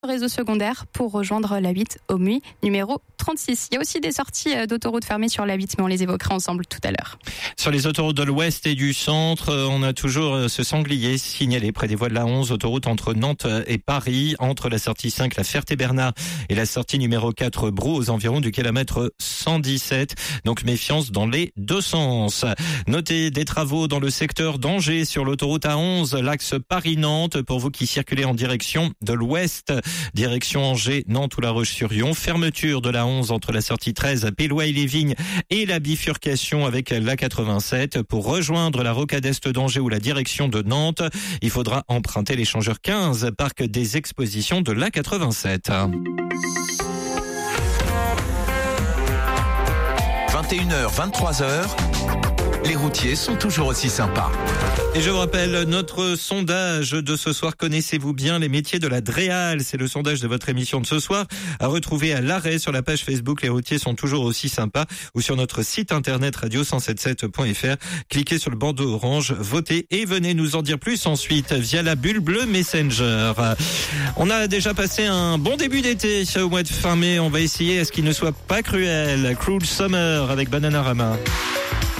réseau secondaire pour rejoindre la 8 au MUI numéro 36. Il y a aussi des sorties d'autoroutes fermées sur la 8, mais on les évoquera ensemble tout à l'heure. Sur les autoroutes de l'Ouest et du Centre, on a toujours ce sanglier signalé près des voies de la 11, autoroute entre Nantes et Paris, entre la sortie 5, la Ferté-Bernard, et la sortie numéro 4, Brou, aux environs du kilomètre 117. Donc méfiance dans les deux sens. Notez des travaux dans le secteur d'Angers sur l'autoroute A11, l'axe Paris-Nantes, pour vous qui circulez en direction de l'Ouest. Direction Angers, Nantes ou La Roche-sur-Yon. Fermeture de la 11 entre la sortie 13, Pélois-et-les-Vignes, et la bifurcation avec la 87. Pour rejoindre la rocade est d'Angers ou la direction de Nantes, il faudra emprunter l'échangeur 15, parc des expositions de la 87. 21h, 23h, les routiers sont toujours aussi sympas. Et je vous rappelle, notre sondage de ce soir, connaissez-vous bien les métiers de la Dréal? C'est le sondage de votre émission de ce soir, à retrouver à l'arrêt sur la page Facebook Les routiers sont toujours aussi sympas, ou sur notre site internet radio177.fr. Cliquez sur le bandeau orange, votez et venez nous en dire plus ensuite via la bulle bleue Messenger. On a déjà passé un bon début d'été au mois de fin mai. On va essayer à ce qu'il ne soit pas cruel. Cruel Summer avec Bananarama.